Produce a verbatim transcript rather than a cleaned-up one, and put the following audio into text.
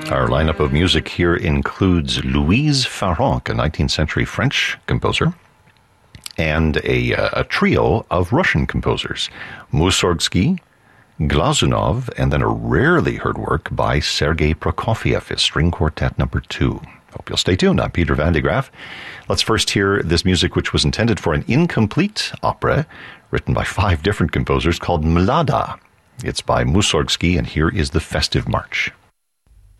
Our lineup of music here includes Louise Farrenc, a nineteenth century French composer, and a, a trio of Russian composers, Mussorgsky, Glazunov, and then a rarely heard work by Sergei Prokofiev, his String Quartet number two. Hope you'll stay tuned. I'm Peter Van de Graaff. Let's first hear this music, which was intended for an incomplete opera written by five different composers called Mlada. It's by Mussorgsky, and here is the Festive March.